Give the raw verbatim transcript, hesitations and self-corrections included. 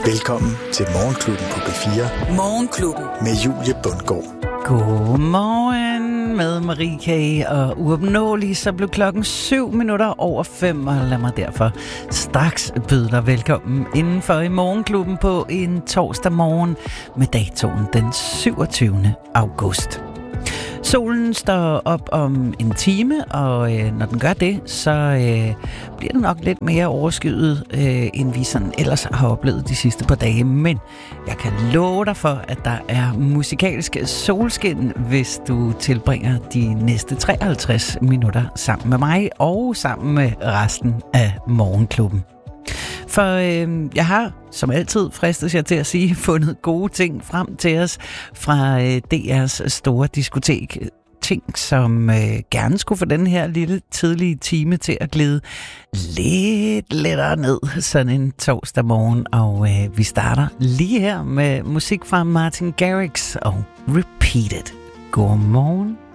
Velkommen til Morgenklubben på B fire. Morgenklubben. Med Julie Bundgaard. Godmorgen med Marie K. og uopnåelig, så blev klokken syv minutter over fem, og lad mig derfor straks byde dig velkommen indenfor i Morgenklubben på en torsdag morgen med datoen den syvogtyvende august. Solen står op om en time, og øh, når den gør det, så øh, bliver det nok lidt mere overskyet, øh, end vi sådan ellers har oplevet de sidste par dage. Men jeg kan love dig for, at der er musikalsk solskin, hvis du tilbringer de næste treoghalvtreds minutter sammen med mig og sammen med resten af Morgenklubben. For øh, jeg har, som altid fristes jeg til at sige, fundet gode ting frem til os fra øh, D R's store diskotek. Ting, som øh, gerne skulle få den her lille tidlige time til at glide lidt lettere ned sådan en torsdag morgen. Og øh, vi starter lige her med musik fra Martin Garrix og Repeat It. Godmorgen.